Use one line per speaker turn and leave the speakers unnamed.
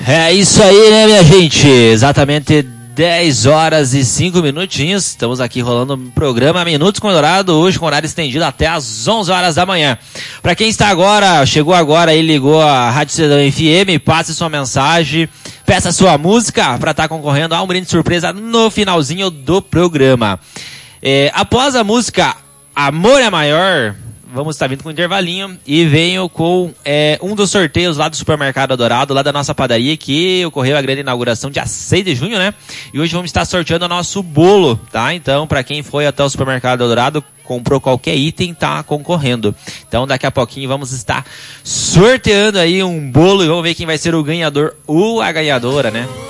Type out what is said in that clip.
É isso aí, né, minha gente? Exatamente 10 horas e 5 minutinhos. Estamos aqui rolando um programa Minutos com Eldorado, hoje com horário estendido até às 11 horas da manhã. Para quem está agora, chegou agora e ligou a Rádio Cidadão FM, passe sua mensagem, peça sua música para estar concorrendo a um brinde surpresa no finalzinho do programa. Após a música Amor é Maior, vamos estar vindo com um intervalinho e venho com um dos sorteios lá do Supermercado Eldorado, lá da nossa padaria, que ocorreu a grande inauguração dia 6 de junho, né? E hoje vamos estar sorteando o nosso bolo, tá? Então, para quem foi até o Supermercado Eldorado, comprou qualquer item, tá concorrendo. Então, daqui a pouquinho vamos estar sorteando aí um bolo e vamos ver quem vai ser o ganhador ou a ganhadora, né?